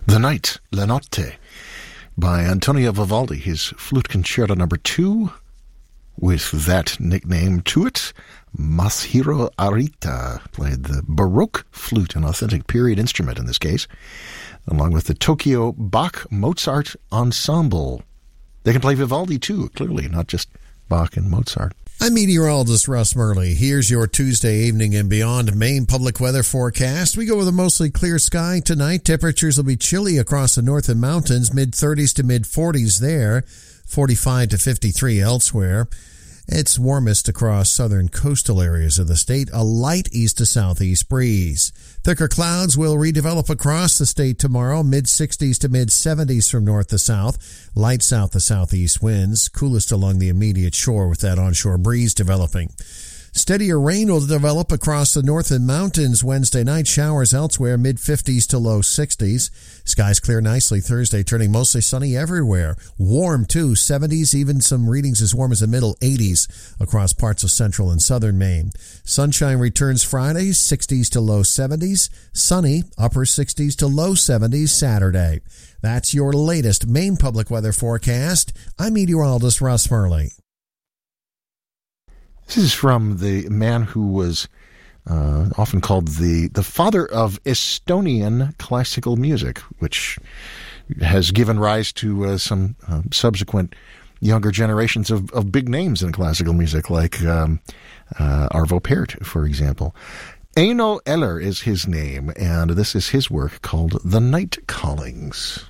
The Night, La Notte, by Antonio Vivaldi, his Flute Concerto No. 2, with that nickname to it. Masahiro Arita played the Baroque flute, an authentic period instrument in this case, along with the Tokyo Bach Mozart Ensemble. They can play Vivaldi too, clearly, not just Bach and Mozart. I'm meteorologist Russ Murley. Here's your Tuesday evening and beyond Maine public weather forecast. We go with a mostly clear sky tonight. Temperatures will be chilly across the northern mountains, mid-30s to mid-40s there, 45 to 53 elsewhere. It's warmest across southern coastal areas of the state, a light east to southeast breeze. Thicker clouds will redevelop across the state tomorrow, mid-60s to mid-70s from north to south, light south to southeast winds, coolest along the immediate shore with that onshore breeze developing. Steadier rain will develop across the northern mountains Wednesday night. Showers elsewhere, mid-50s to low 60s. Skies clear nicely Thursday, turning mostly sunny everywhere. Warm, too, 70s, even some readings as warm as the middle 80s across parts of central and southern Maine. Sunshine returns Friday, 60s to low 70s. Sunny, upper 60s to low 70s Saturday. That's your latest Maine public weather forecast. I'm meteorologist Russ Murley. This is from the man who was often called the father of Estonian classical music, which has given rise to some subsequent younger generations of big names in classical music, like Arvo Pärt, for example. Eino Eller is his name, and this is his work called The Night Callings.